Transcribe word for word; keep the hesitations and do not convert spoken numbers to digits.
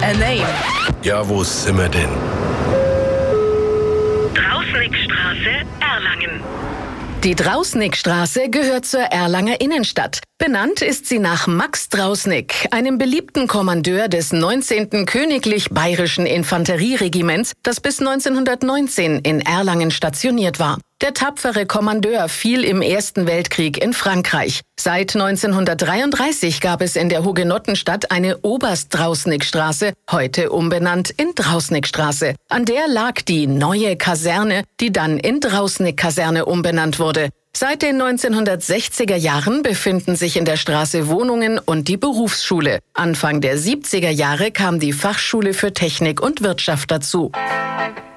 a name. Ja, wo sind wir denn? Drausnickstraße, Erlangen. Die Drausnickstraße gehört zur Erlanger Innenstadt. Benannt ist sie nach Max Drausnick, einem beliebten Kommandeur des neunzehnten Königlich Bayerischen Infanterieregiments, das bis neunzehnhundertneunzehn in Erlangen stationiert war. Der tapfere Kommandeur fiel im Ersten Weltkrieg in Frankreich. Seit neunzehnhundertdreiunddreißig gab es in der Hugenottenstadt eine Oberst-Drausnick-Straße, heute umbenannt in Drausnickstraße. An der lag die neue Kaserne, die dann in Drausnick-Kaserne umbenannt wurde. Seit den neunzehnhundertsechziger Jahren befinden sich in der Straße Wohnungen und die Berufsschule. Anfang der siebziger Jahre kam die Fachschule für Technik und Wirtschaft dazu.